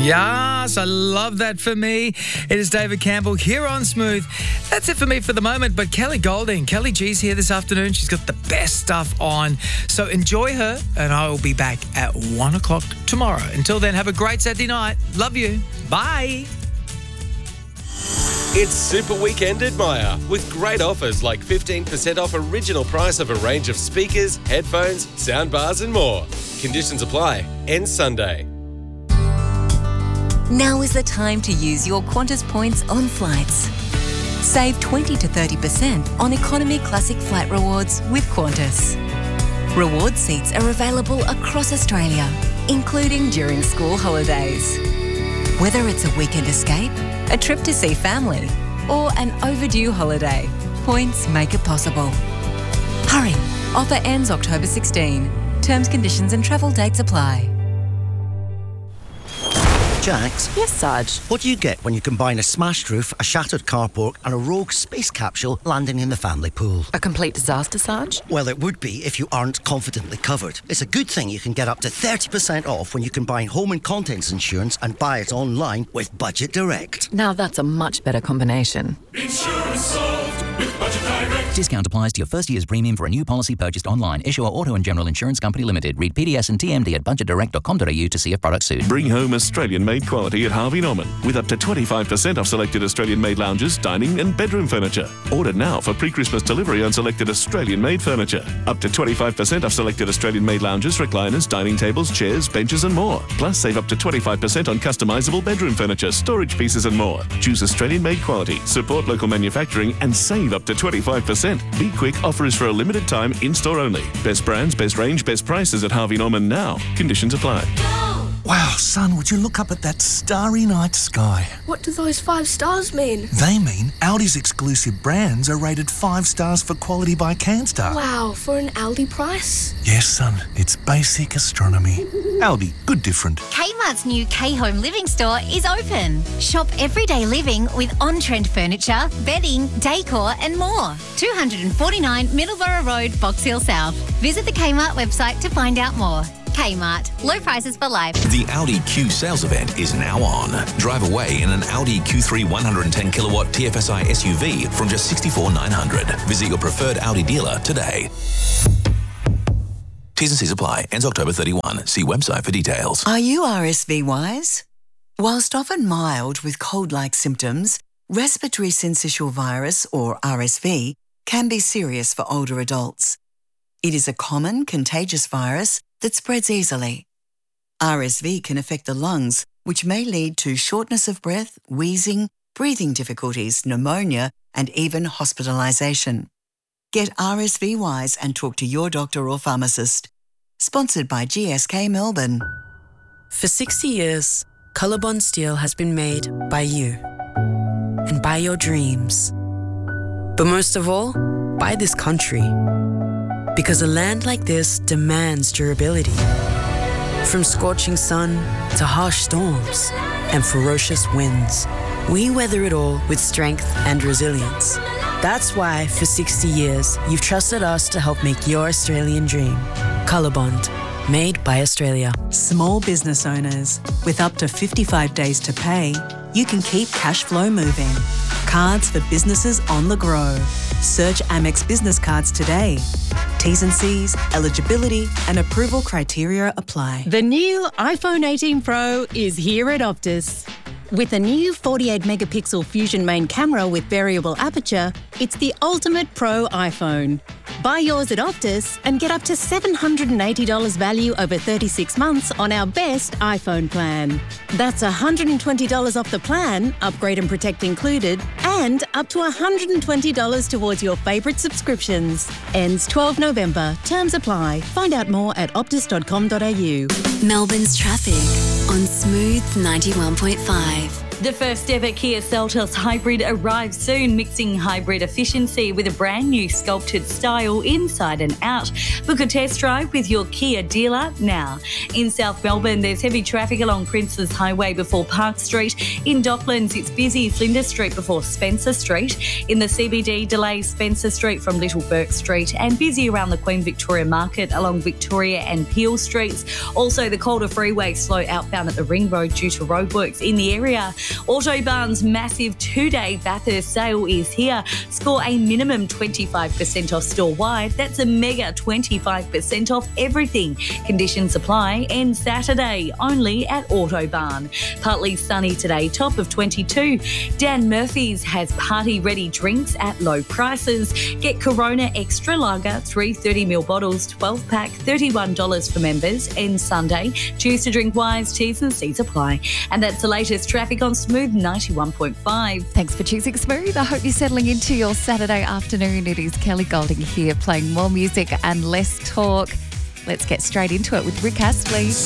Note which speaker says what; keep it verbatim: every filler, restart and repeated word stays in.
Speaker 1: Yes, I love that for me. It is David Campbell here on Smooth. That's it for me for the moment, but Kelly Golding, Kelly G's here this afternoon. She's got the best stuff on. So enjoy her, and I will be back at one o'clock tomorrow. Until then, have a great Saturday night. Love you. Bye.
Speaker 2: It's Super Weekend at Myer with great offers like fifteen percent off original price of a range of speakers, headphones, soundbars and more. Conditions apply. Ends Sunday.
Speaker 3: Now is the time to use your Qantas points on flights. Save twenty to thirty percent on Economy Classic Flight Rewards with Qantas. Reward seats are available across Australia, including during school holidays. Whether it's a weekend escape, a trip to see family, or an overdue holiday, points make it possible. Hurry! Offer ends October sixteenth. Terms, conditions and travel dates apply.
Speaker 4: Jax?
Speaker 5: Yes, Sarge?
Speaker 4: What do you get when you combine a smashed roof, a shattered carport and a rogue space capsule landing in the family pool?
Speaker 5: A complete disaster, Sarge?
Speaker 4: Well, it would be if you aren't confidently covered. It's a good thing you can get up to thirty percent off when you combine home and contents insurance and buy it online with Budget Direct.
Speaker 5: Now that's a much better combination.
Speaker 6: Insurance solved with Budget Direct.
Speaker 7: Discount applies to your first year's premium for a new policy purchased online. Issuer Auto and General Insurance Company Limited. Read P D S and T M D at budget direct dot com dot a u to see if product suit.
Speaker 6: Bring home Australian-made quality at Harvey Norman with up to twenty-five percent off selected Australian-made lounges, dining and bedroom furniture. Order now for pre-Christmas delivery on selected Australian-made furniture. Up to twenty-five percent off selected Australian-made lounges, recliners, dining tables, chairs, benches and more. Plus save up to twenty-five percent on customisable bedroom furniture, storage pieces and more. Choose Australian-made quality, support local manufacturing and save up to twenty-five percent. Be quick, offer is for a limited time, in-store only. Best brands, best range, best prices at Harvey Norman now. Conditions apply.
Speaker 8: Wow, son, would you look up at that starry night sky?
Speaker 9: What do those five stars mean?
Speaker 8: They mean Audi's exclusive brands are rated five stars for quality by CanStar.
Speaker 9: Wow, for an Aldi price?
Speaker 8: Yes, son, it's basic astronomy. Aldi, good different.
Speaker 10: Kmart's new K-Home Living store is open. Shop everyday living with on-trend furniture, bedding, decor and more. two forty-nine Middleborough Road, Box Hill South. Visit the Kmart website to find out more. Kmart. Low prices for life.
Speaker 11: The Audi Q sales event is now on. Drive away in an Audi Q three one hundred ten kilowatt T F S I S U V from just sixty-four thousand nine hundred dollars. Visit your preferred Audi dealer today. T's and C's apply. Ends October thirty-first. See website for details.
Speaker 12: Are you R S V wise? Whilst often mild with cold-like symptoms, respiratory syncytial virus, or R S V, can be serious for older adults. It is a common contagious virus that spreads easily. R S V can affect the lungs, which may lead to shortness of breath, wheezing, breathing difficulties, pneumonia, and even hospitalisation. Get R S V wise and talk to your doctor or pharmacist. Sponsored by G S K Melbourne.
Speaker 13: For sixty years, Colorbond Steel has been made by you and by your dreams. But most of all, by this country. Because a land like this demands durability. From scorching sun to harsh storms and ferocious winds, we weather it all with strength and resilience. That's why, for sixty years, you've trusted us to help make your Australian dream. Colorbond, made by Australia.
Speaker 14: Small business owners, with up to fifty-five days to pay, you can keep cash flow moving. Cards for businesses on the go. Search Amex Business Cards today. T's and C's, eligibility and approval criteria apply.
Speaker 15: The new iPhone eighteen Pro is here at Optus. With a new forty-eight megapixel Fusion main camera with variable aperture, it's the ultimate pro iPhone. Buy yours at Optus and get up to seven hundred eighty dollars value over thirty-six months on our best iPhone plan. That's one hundred twenty dollars off the plan, upgrade and protect included, and up to one hundred twenty dollars towards your favourite subscriptions. Ends twelfth November. Terms apply. Find out more at optus dot com dot a u.
Speaker 16: Melbourne's traffic on Smooth ninety-one point five. The first ever Kia Seltos Hybrid arrives soon, mixing hybrid efficiency with a brand new sculpted style inside and out. Book a test drive with your Kia dealer now. In South Melbourne, there's heavy traffic along Princes Highway before Park Street. In Docklands, it's busy Flinders Street before Spencer Street. In the C B D, delays Spencer Street from Little Bourke Street, and busy around the Queen Victoria Market along Victoria and Peel Streets. Also, the Calder Freeway slow outbound at the Ring Road due to roadworks in the area. Autobarn's massive two-day Bathurst sale is here. Score a minimum twenty-five percent off store-wide. That's a mega twenty-five percent off everything. Conditions apply. End Saturday, only at Autobarn. Partly sunny today, top of twenty-two. Dan Murphy's has party-ready drinks at low prices. Get Corona Extra Lager, three thirty mil bottles, twelve pack, thirty-one dollars for members. End Sunday. Choose to drink wise. T's and C's apply. And that's the latest traffic on Smooth ninety-one point five.
Speaker 17: Thanks for choosing Smooth. I hope you're settling into your Saturday afternoon. It is Kelly Golding here, playing more music and less talk. Let's get straight into it with Rick Astley.